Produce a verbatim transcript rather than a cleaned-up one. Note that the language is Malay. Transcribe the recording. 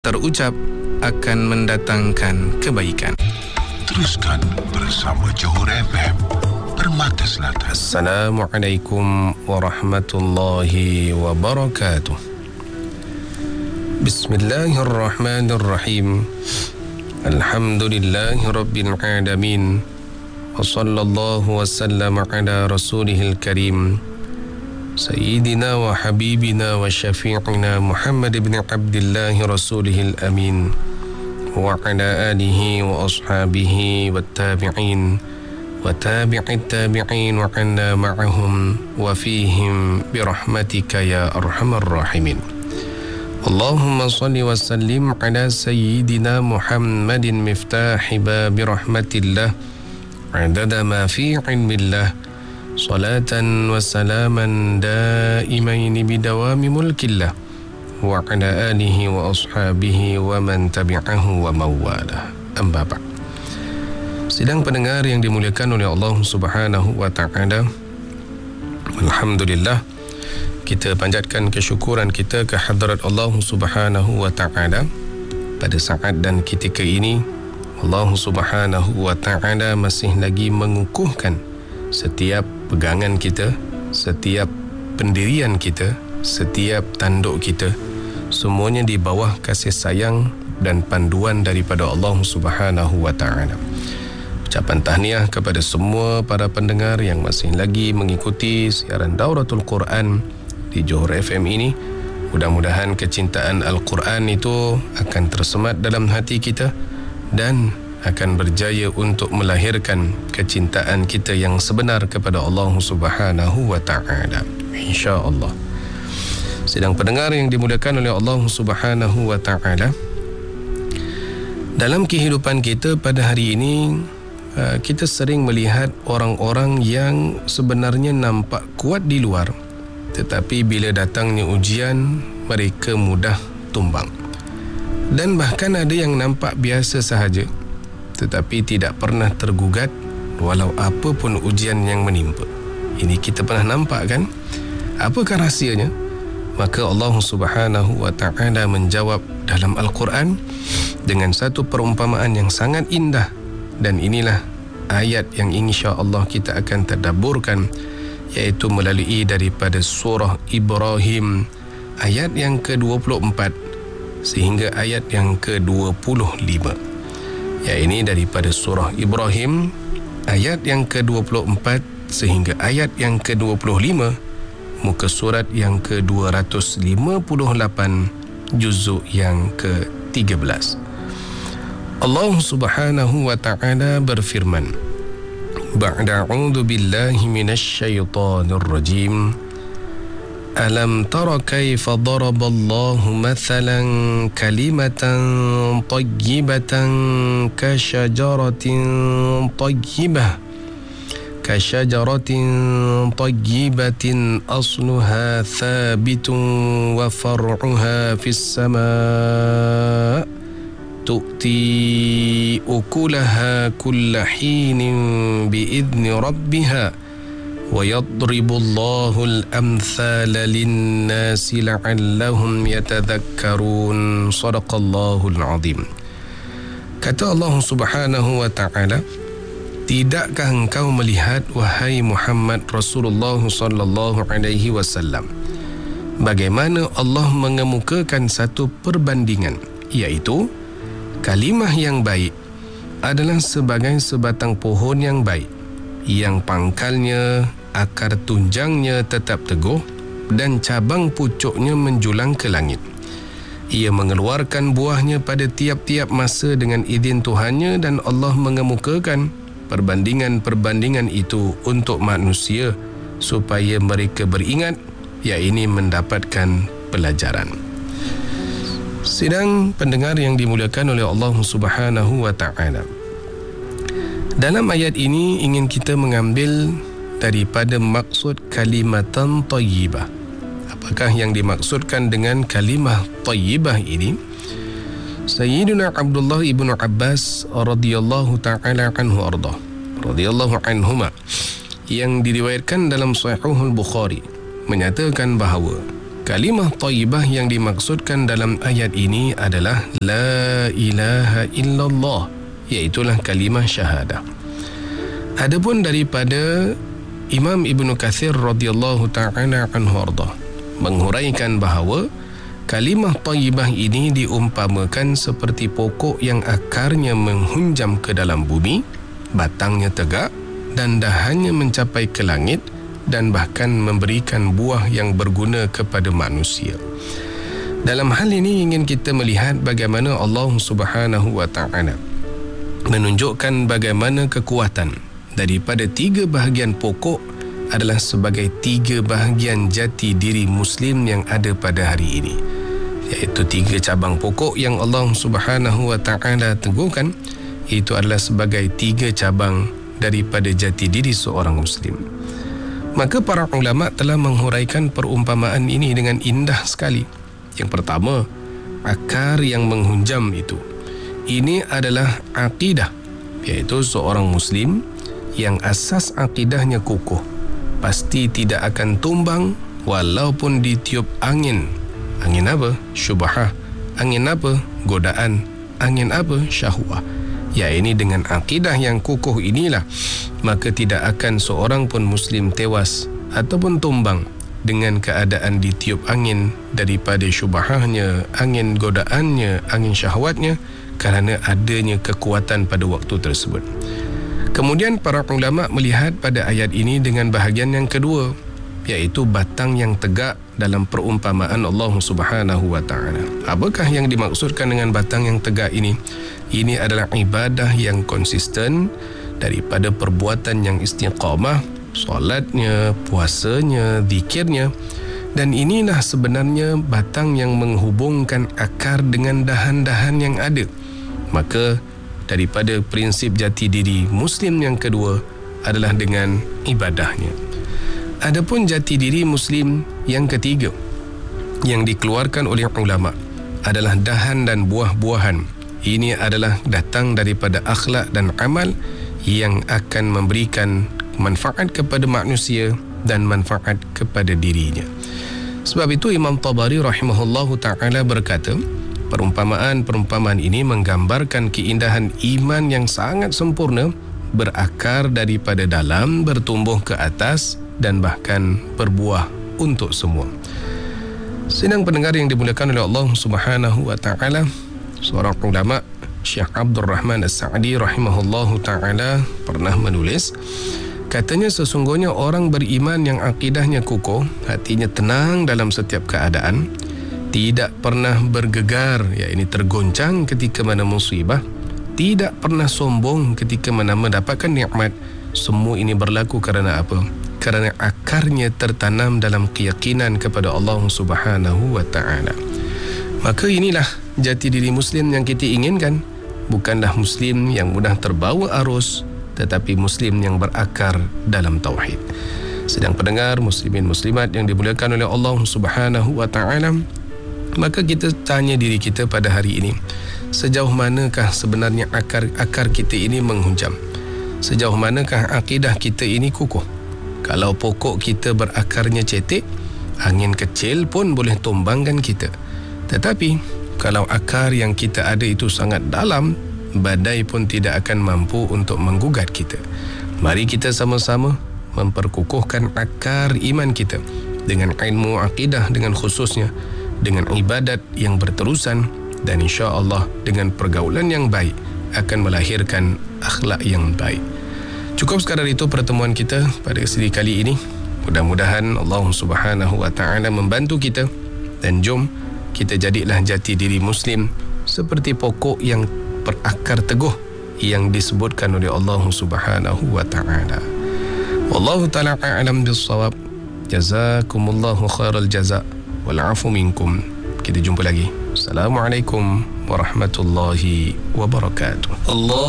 terucap akan mendatangkan kebaikan. Teruskan bersama Johor F M, Permata Selatan. Assalamualaikum warahmatullahi wabarakatuh. Bismillahirrahmanirrahim. Alhamdulillahi rabbil alamin. Wa sallallahu wa sallam ala rasulihil karim, Sayyidina wa habibina wa syafi'ina Muhammad ibn Abdullah rasulihil amin, wa ala alihi wa ashabihi wa tabi'in wa tabi'it tabi'in wa anna ma'ahum wa fihim birahmatika ya arhamar rahimin. Allahumma salli wa sallim ala Sayyidina Muhammadin miftahi babi rahmatillah adada ma fi ilmillah, salatan wa salaman daimaini bidawami mulkillah wa ala alihi wa ashabihi wa man tabi'ahu wa mawalah. Amma ba'd. Sidang pendengar yang dimuliakan oleh Allah Subhanahu wa taala, alhamdulillah, kita panjatkan kesyukuran kita ke hadirat Allah Subhanahu wa taala pada saat dan ketika ini. Allah Subhanahu wa taala masih lagi mengukuhkan setiap pegangan kita, setiap pendirian kita, setiap tanduk kita, semuanya di bawah kasih sayang dan panduan daripada Allah Subhanahu wa taala. Ucapan tahniah kepada semua para pendengar yang masih lagi mengikuti siaran Dauratul Quran di Johor F M ini. Mudah-mudahan kecintaan Al-Quran itu akan tersemat dalam hati kita dan akan berjaya untuk melahirkan kecintaan kita yang sebenar kepada Allah Subhanahu wa taala, insya-Allah. Sedang pendengar yang dimuliakan oleh Allah Subhanahu wa taala, dalam kehidupan kita pada hari ini, kita sering melihat orang-orang yang sebenarnya nampak kuat di luar, tetapi bila datangnya ujian, mereka mudah tumbang. Dan bahkan ada yang nampak biasa sahaja, tetapi tidak pernah tergugat walau apa pun ujian yang menimpa. Ini kita pernah nampak, kan? Apakah rahsianya? Maka Allah Subhanahu wa taala menjawab dalam Al-Quran dengan satu perumpamaan yang sangat indah, dan inilah ayat yang insya-Allah kita akan tadabburkan, iaitu melalui daripada surah Ibrahim ayat yang ke dua puluh empat sehingga ayat yang ke dua puluh lima. Ya, ini daripada surah Ibrahim ayat yang ke dua puluh empat sehingga ayat yang ke dua puluh lima, muka surat yang ke dua ratus lima puluh lapan, juzuk yang ke tiga belas. Allah Subhanahu wa taala berfirman, ba'da a'udzu billahi minasy syaithanir rajim. Alam tara kaifa daraballahu mathalan kalimatan tayyibatan ka syajaratin tayyibah ka syajaratin tayyibatin asluha thabitun wa far'uha fis sama' tu'ti ukulaha kulla hinin bi'idni rabbiha wa yadribu Allahul amthala linnasi la'allahum yatadhakkarun. Sadaqallahul azim. Kata Allah Subhanahu wa ta'ala, tidakkah engkau melihat, wahai Muhammad Rasulullah sallallahu alaihi wasallam, bagaimana Allah mengemukakan satu perbandingan, iaitu kalimah yang baik adalah sebagai sebatang pohon yang baik, yang pangkalnya, akar tunjangnya tetap teguh dan cabang pucuknya menjulang ke langit. Ia mengeluarkan buahnya pada tiap-tiap masa dengan izin Tuhannya, dan Allah mengemukakan perbandingan-perbandingan itu untuk manusia supaya mereka beringat, iaitu mendapatkan pelajaran. Sidang pendengar yang dimuliakan oleh Allah Subhanahu wa taala, dalam ayat ini ingin kita mengambil daripada maksud kalimatan tayyibah. Apakah yang dimaksudkan dengan kalimah tayyibah ini? Sayyidina Abdullah ibn Abbas radhiyallahu ta'ala anhu ardah, radhiyallahu anhuma, yang diriwayatkan dalam Sahihul Bukhari, menyatakan bahawa Kalimah thayyibah yang dimaksudkan dalam ayat ini adalah La ilaha illallah, iaitulah kalimah syahadah. Adapun daripada Imam Ibn Kathir radhiyallahu ta'ala anhu arda menghuraikan bahawa kalimah thayyibah ini diumpamakan seperti pokok yang akarnya menghunjam ke dalam bumi, batangnya tegak dan dahannya mencapai ke langit dan bahkan memberikan buah yang berguna kepada manusia. Dalam hal ini ingin kita melihat bagaimana Allah Subhanahu wa ta'ala menunjukkan bagaimana kekuatan daripada tiga bahagian pokok adalah sebagai tiga bahagian jati diri Muslim yang ada pada hari ini, iaitu tiga cabang pokok yang Allah Subhanahu wa ta'ala teguhkan. Itu adalah sebagai tiga cabang daripada jati diri seorang Muslim. Maka para ulama telah menghuraikan perumpamaan ini dengan indah sekali. Yang pertama, akar yang menghunjam itu, ini adalah akidah, iaitu seorang Muslim yang asas akidahnya kukuh pasti tidak akan tumbang walaupun ditiup angin. Angin apa? Syubhah. Angin apa? Godaan. Angin apa? Syahwah. Ya, ini dengan akidah yang kukuh inilah, maka tidak akan seorang pun Muslim tewas ataupun tumbang dengan keadaan ditiup angin daripada syubhahnya, angin godaannya, angin syahwatnya, kerana adanya kekuatan pada waktu tersebut. Kemudian para ulama melihat pada ayat ini dengan bahagian yang kedua, iaitu batang yang tegak dalam perumpamaan Allah Subhanahu wa ta'ala. Apakah yang dimaksudkan dengan batang yang tegak ini? Ini adalah ibadah yang konsisten daripada perbuatan yang istiqamah, solatnya, puasanya, zikirnya. Dan inilah sebenarnya batang yang menghubungkan akar dengan dahan-dahan yang ada. Maka daripada prinsip jati diri Muslim yang kedua adalah dengan ibadahnya. Adapun jati diri Muslim yang ketiga yang dikeluarkan oleh ulama adalah dahan dan buah-buahan. Ini adalah datang daripada akhlak dan amal yang akan memberikan manfaat kepada manusia dan manfaat kepada dirinya. Sebab itu Imam Tabari rahimahullahu ta'ala berkata, perumpamaan-perumpamaan ini menggambarkan keindahan iman yang sangat sempurna, berakar daripada dalam, bertumbuh ke atas dan bahkan berbuah untuk semua. Sidang pendengar yang dimuliakan oleh Allah Subhanahu wa ta'ala, seorang ulama, Syekh Abdul Rahman As-Sa'di rahimahullahu ta'ala pernah menulis, katanya sesungguhnya orang beriman yang akidahnya kukuh, hatinya tenang dalam setiap keadaan, tidak pernah bergegar, ya ini tergoncang ketika mana musibah, tidak pernah sombong ketika mana mendapatkan nikmat. Semua ini berlaku kerana apa? Kerana akarnya tertanam dalam keyakinan kepada Allah Subhanahu wa ta'ala. Maka inilah jati diri Muslim yang kita inginkan. Bukanlah Muslim yang mudah terbawa arus, tetapi Muslim yang berakar dalam tauhid. Sedang pendengar muslimin muslimat yang dimuliakan oleh Allah Subhanahu wa ta'ala, maka kita tanya diri kita pada hari ini, sejauh manakah sebenarnya akar akar kita ini menghunjam? Sejauh manakah akidah kita ini kukuh? Kalau pokok kita berakarnya cetek, angin kecil pun boleh tumbangkan kita. Tetapi kalau akar yang kita ada itu sangat dalam, badai pun tidak akan mampu untuk menggugat kita. Mari kita sama-sama memperkukuhkan akar iman kita dengan ilmu akidah, dengan khususnya dengan ibadat yang berterusan, dan insya-Allah dengan pergaulan yang baik akan melahirkan akhlak yang baik. Cukup sekadar itu pertemuan kita pada sesi kali ini. Mudah-mudahan Allah Subhanahu wa ta'ala membantu kita, dan jom kita jadilah jati diri Muslim seperti pokok yang berakar teguh yang disebutkan oleh Allah Subhanahu wa ta'ala. Wallahu ta'ala a'lam bis-shawab. Jazakumullahu khairal jaza' wal 'afu minkum. Kita jumpa lagi. Assalamualaikum warahmatullahi wabarakatuh. Allah